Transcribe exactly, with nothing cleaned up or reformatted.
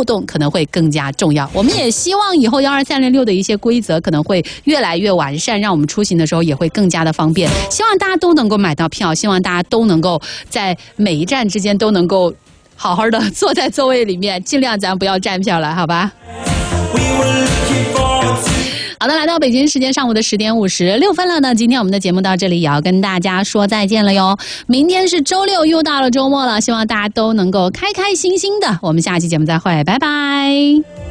互动可能会更加重要。我们也希望以后幺二三零六的一些规则可能会越来越完善，让我们出行的时候也会更加的方便。希望大家都能够买到票，希望大家都能够在每一站之间都能够好好的坐在座位里面，尽量咱不要站票了，好吧？好的，来到北京时间上午的十点五十六分了呢。今天我们的节目到这里也要跟大家说再见了哟。明天是周六，又到了周末了，希望大家都能够开开心心的。我们下期节目再会，拜拜。